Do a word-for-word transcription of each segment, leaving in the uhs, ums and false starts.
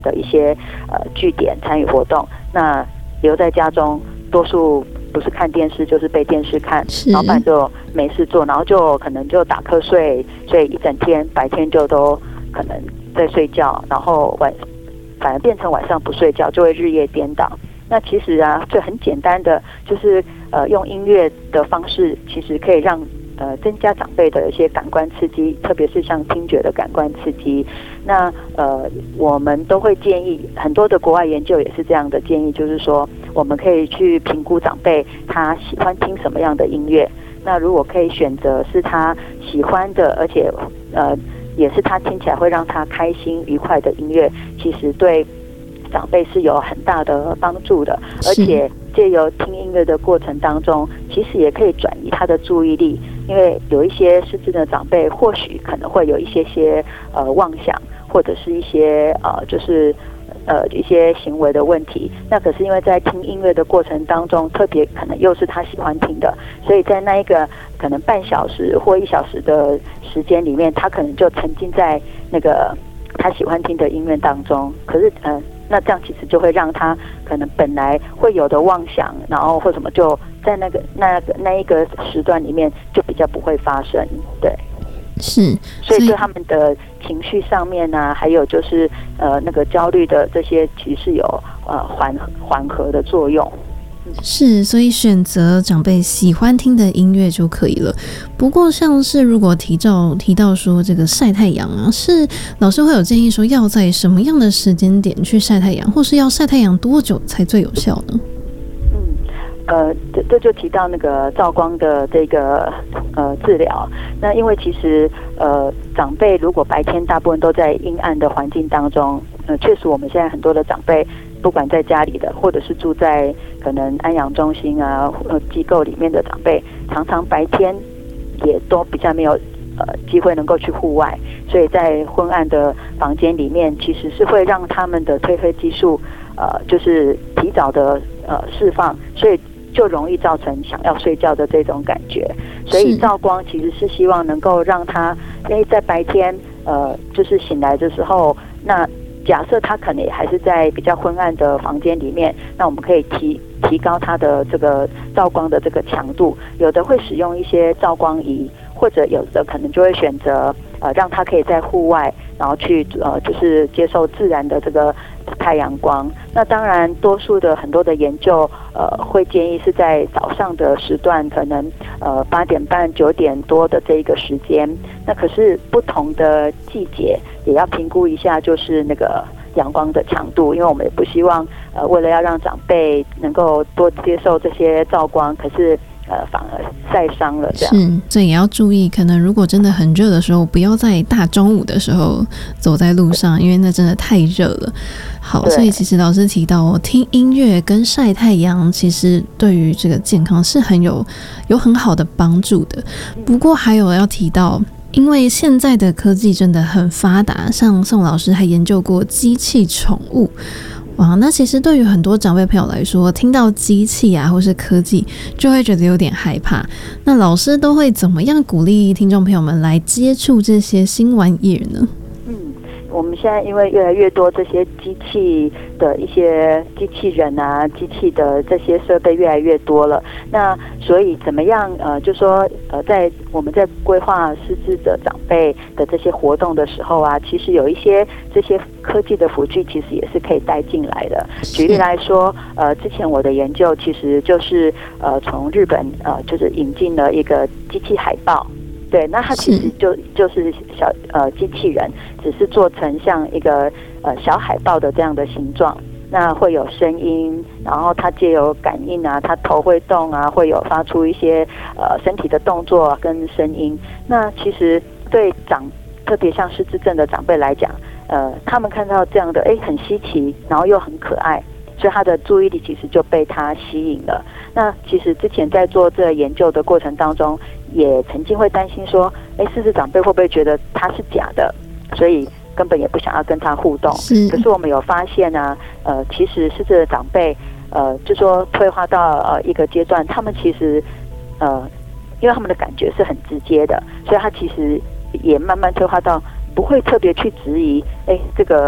的一些呃据点参与活动。那留在家中，多数不是看电视就是被电视看，然后不然就没事做，然后就可能就打瞌睡，睡一整天，白天就都可能在睡觉，然后晚反而变成晚上不睡觉，就会日夜颠倒。那其实啊，这很简单的，就是呃用音乐的方式，其实可以让呃增加长辈的一些感官刺激，特别是像听觉的感官刺激。那呃我们都会建议，很多的国外研究也是这样的建议，就是说我们可以去评估长辈他喜欢听什么样的音乐。那如果可以选择是他喜欢的，而且呃也是他听起来会让他开心愉快的音乐，其实对长辈是有很大的帮助的。而且借由听音乐的过程当中，其实也可以转移他的注意力，因为有一些失智的长辈或许可能会有一些些呃妄想，或者是一些呃就是呃一些行为的问题。那可是因为在听音乐的过程当中，特别可能又是他喜欢听的，所以在那一个可能半小时或一小时的时间里面，他可能就沉浸在那个他喜欢听的音乐当中。可是呃那这样其实就会让他可能本来会有的妄想，然后或什么，就在那个那个那一个时段里面就比较不会发生。对， 是， 所以对他们的情绪上面啊，还有就是呃那个焦虑的这些，其实是有呃缓缓和的作用。 是，所以选择长辈喜欢听的音乐就可以了。不过像是如果提到提到说这个晒太阳啊，是老师会有建议说要在什么样的时间点去晒太阳，或是要晒太阳多久才最有效呢？ 嗯，呃，这这就提到那个照光的这个呃治疗。那因为其实呃长辈如果白天大部分都在阴暗的环境当中，呃，确实我们现在很多的长辈，不管在家里的，或者是住在可能安养中心啊、呃机构里面的长辈，常常白天也都比较没有呃机会能够去户外，所以在昏暗的房间里面，其实是会让他们的褪黑激素呃就是提早的呃释放，所以就容易造成想要睡觉的这种感觉。所以照光其实是希望能够让他，因为在白天呃就是醒来的时候，那假设他可能也还是在比较昏暗的房间里面，那我们可以提提高他的这个照光的这个强度。有的会使用一些照光仪，或者有的可能就会选择呃让他可以在户外，然后去呃就是接受自然的这个太阳光。那当然多数的很多的研究呃会建议是在早上的时段，可能呃八点半九点多的这一个时间。那可是不同的季节也要评估一下，就是那个阳光的强度，因为我们也不希望呃为了要让长辈能够多接受这些照光，可是呃反而晒伤了这样。 是，这也要注意，可能如果真的很热的时候，不要在大中午的时候走在路上，因为那真的太热了。好，所以其实老师提到哦，听音乐跟晒太阳，其实对于这个健康是很有有很好的帮助的。不过还有要提到，因为现在的科技真的很发达，像宋老师还研究过机器宠物。哇，那其实对于很多长辈朋友来说，听到机器啊或是科技就会觉得有点害怕。那老师都会怎么样鼓励听众朋友们来接触这些新玩意儿呢？ 嗯，我们现在因为越来越多这些机器的一些机器人啊，机器的这些设备越来越多了，那所以怎么样呃就说呃在我们在规划失智者长辈的这些活动的时候啊，其实有一些这些科技的辅具其实也是可以带进来的。举例来说，呃之前我的研究其实就是呃从日本呃就是引进了一个机器海豹。对，那它其实就就是小呃机器人，只是做成像一个呃小海豹的这样的形状，那会有声音，然后它藉由感应啊，它头会动啊，会有发出一些呃身体的动作跟声音。那其实对长特别像失智症的长辈来讲，呃，他们看到这样的哎很稀奇，然后又很可爱，所以他的注意力其实就被他吸引了。那其实之前在做这个研究的过程当中，也曾经会担心说，哎，失智长辈会不会觉得他是假的，所以根本也不想要跟他互动。可是我们有发现啊，呃，其实失智的长辈，呃，就说退化到呃一个阶段，他们其实呃，因为他们的感觉是很直接的，所以他其实也慢慢退化到不会特别去质疑，哎，这个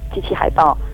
机器海报